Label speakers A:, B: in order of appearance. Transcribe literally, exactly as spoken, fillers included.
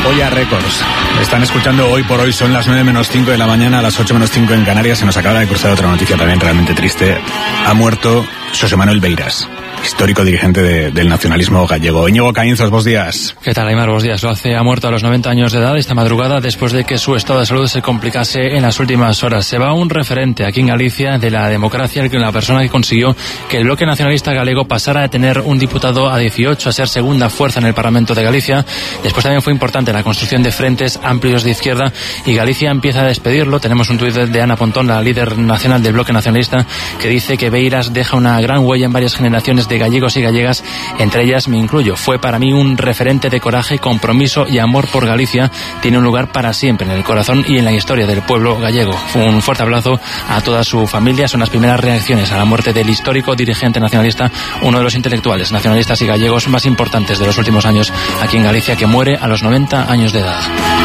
A: Polla Records. Están escuchando Hoy por Hoy, son las nueve menos cinco de la mañana, a las ocho menos cinco en Canarias. Se nos acaba de cruzar otra noticia también realmente triste. Ha muerto José Manuel Beiras, histórico dirigente de, del nacionalismo gallego. Íñigo Caínzos, buenos días.
B: ¿Qué tal, Aymar? Buenos días. Lo hace, ha muerto a los noventa años de edad esta madrugada después de que su estado de salud se complicase en las últimas horas. Se va un referente aquí en Galicia de la democracia, la persona que consiguió que el bloque nacionalista galego pasara de tener un diputado a dieciocho a ser segunda fuerza en el Parlamento de Galicia. Después también fue importante la construcción de frentes amplios de izquierda y Galicia empieza a despedirlo. Tenemos un tuit de Ana Pontón, la líder nacional del bloque nacionalista, que dice que Beiras deja una gran huella en varias generaciones de gallegos y gallegas, entre ellas me incluyo. Fue para mí un referente de coraje, compromiso y amor por Galicia. Tiene un lugar para siempre en el corazón y en la historia del pueblo gallego. Un fuerte abrazo a toda su familia. Son las primeras reacciones a la muerte del histórico dirigente nacionalista, uno de los intelectuales nacionalistas y gallegos más importantes de los últimos años aquí en Galicia, que muere a los noventa años de edad.